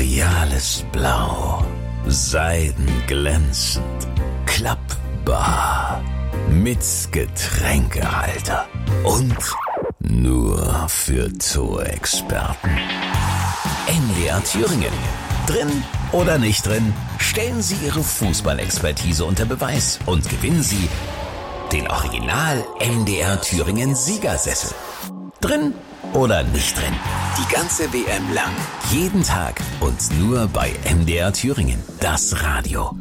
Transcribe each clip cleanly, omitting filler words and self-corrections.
royales Blau, seidenglänzend, klappbar, mit Getränkehalter und nur für Torexperten. MDR Thüringen. Drin oder nicht drin, stellen Sie Ihre Fußballexpertise unter Beweis und gewinnen Sie den Original MDR Thüringen Siegersessel. Drin oder nicht drin, die ganze WM lang, jeden Tag und nur bei MDR Thüringen, das Radio.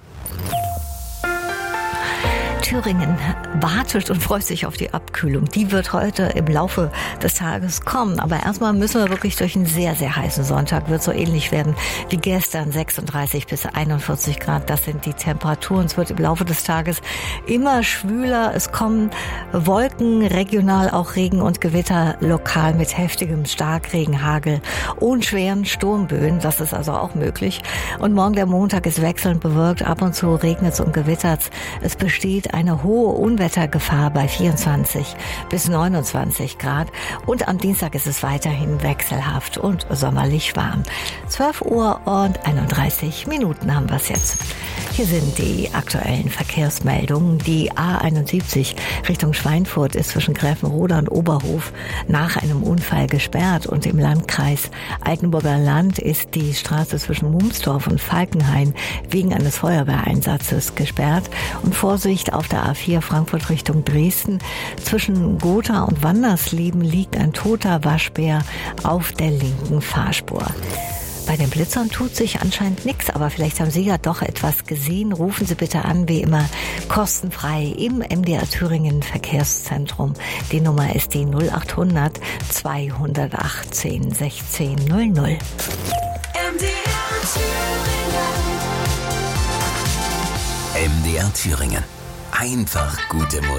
Thüringen wartet und freut sich auf die Abkühlung. Die wird heute im Laufe des Tages kommen. Aber erstmal müssen wir wirklich durch einen sehr, sehr heißen Sonntag. Wird so ähnlich werden wie gestern, 36 bis 41 Grad. Das sind die Temperaturen. Es wird im Laufe des Tages immer schwüler. Es kommen Wolken, regional auch Regen und Gewitter, lokal mit heftigem Starkregen, Hagel und schweren Sturmböen. Das ist also auch möglich. Und morgen der Montag ist wechselnd bewölkt. Ab und zu regnet es und gewittert. Es besteht eine hohe Unwettergefahr bei 24 bis 29 Grad. Und am Dienstag ist es weiterhin wechselhaft und sommerlich warm. 12 Uhr und 31 Minuten haben wir es jetzt. Hier sind die aktuellen Verkehrsmeldungen. Die A71 Richtung Schweinfurt ist zwischen Gräfenroda und Oberhof nach einem Unfall gesperrt. Und im Landkreis Altenburger Land ist die Straße zwischen Mumsdorf und Falkenhain wegen eines Feuerwehreinsatzes gesperrt. Und Vorsicht auf der A4 Frankfurt Richtung Dresden. Zwischen Gotha und Wandersleben liegt ein toter Waschbär auf der linken Fahrspur. Bei den Blitzern tut sich anscheinend nichts, aber vielleicht haben Sie ja doch etwas gesehen. Rufen Sie bitte an, wie immer, kostenfrei im MDR Thüringen Verkehrszentrum. Die Nummer ist die 0800 218 1600. MDR Thüringen. Einfach gute Musik.